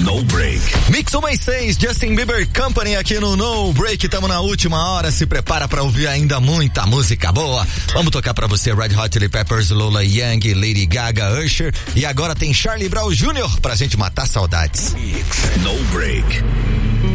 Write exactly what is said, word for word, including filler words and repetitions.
No Break. Mix um e seis, Justin Bieber Company aqui no No Break. Tamo na última hora, se prepara pra ouvir ainda muita música boa. Vamos tocar pra você Red Hot Chili Peppers, Lola Young, Lady Gaga, Usher. E agora tem Charlie Brown Júnior pra gente matar saudades. No Break.